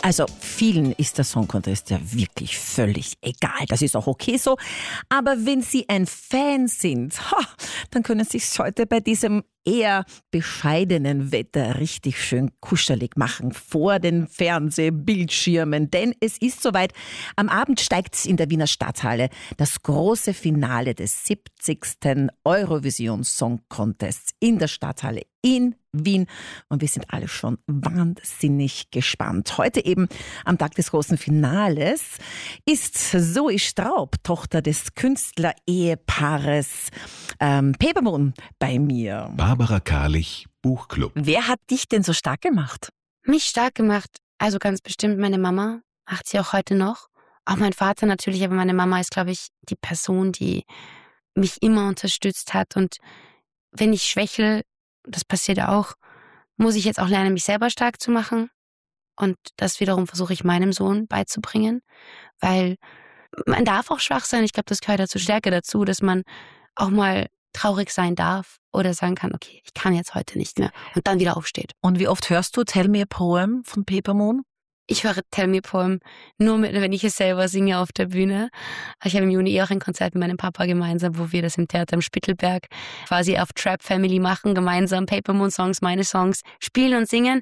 Also vielen ist der Song Contest ja wirklich völlig egal. Das ist auch okay so. Aber wenn Sie ein Fan sind, dann können Sie es heute bei diesem eher bescheidenen Wetter richtig schön kuschelig machen vor den Fernsehbildschirmen. Denn es ist soweit. Am Abend steigt in der Wiener Stadthalle das große Finale des 70. Eurovision Song Contests in der Stadthalle in Wien. Und wir sind alle schon wahnsinnig gespannt. Heute eben am Tag des großen Finales ist Zoe Straub, Tochter des Künstler-Ehepaares Pepermoon, bei mir. Barbara Karlich, Buchclub. Wer hat dich denn so stark gemacht? Mich stark gemacht, also ganz bestimmt meine Mama, macht sie auch heute noch. Auch mein Vater natürlich, aber meine Mama ist, glaube ich, die Person, die mich immer unterstützt hat. Und wenn ich schwächle, das passiert auch, muss ich jetzt auch lernen, mich selber stark zu machen. Und das wiederum versuche ich meinem Sohn beizubringen, weil man darf auch schwach sein. Ich glaube, das gehört dazu Stärke dazu, dass man auch mal traurig sein darf oder sagen kann, okay, ich kann jetzt heute nicht mehr und dann wieder aufsteht. Und wie oft hörst du Tell Me a Poem von Pepermoon? Ich höre Tell Me a Poem nur wenn ich es selber singe auf der Bühne. Ich habe im Juni auch ein Konzert mit meinem Papa gemeinsam, wo wir das im Theater am Spittelberg quasi auf Trap Family machen, gemeinsam Pepermoon-Songs, meine Songs spielen und singen.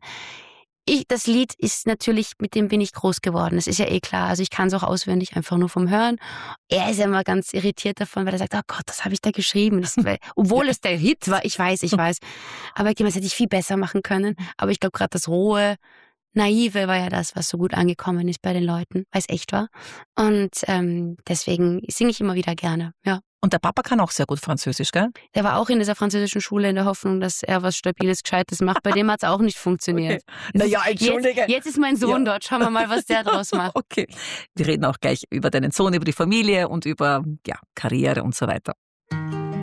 Das Lied ist natürlich, mit dem bin ich groß geworden. Das ist ja eh klar. Also ich kann es auch auswendig, einfach nur vom Hören. Er ist ja immer ganz irritiert davon, weil er sagt, oh Gott, das habe ich da geschrieben. Obwohl es der Hit war, ich weiß. Aber das hätte ich viel besser machen können. Aber ich glaube, gerade das rohe, Naive war ja das, was so gut angekommen ist bei den Leuten, weil es echt war. Und deswegen singe ich immer wieder gerne, ja. Und der Papa kann auch sehr gut Französisch, gell? Der war auch in dieser französischen Schule in der Hoffnung, dass er was Stabiles, Gescheites macht. Bei dem hat es auch nicht funktioniert. Okay. Naja, entschuldige. Jetzt ist mein Sohn dort. Schauen wir mal, was der draus macht. Okay. Wir reden auch gleich über deinen Sohn, über die Familie und über Karriere und so weiter.